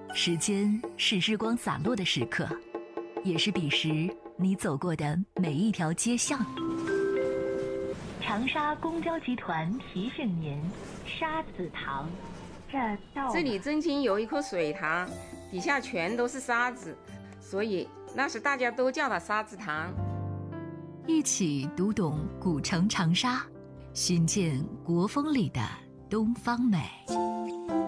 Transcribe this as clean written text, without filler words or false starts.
时间是日光洒落的时刻，也是彼时你走过的每一条街巷。长沙公交集团提醒您：沙子塘， 这里曾经有一棵水塘，底下全都是沙子，所以那时大家都叫它沙子塘。 一起读懂古城长沙，寻见国风里的东方美。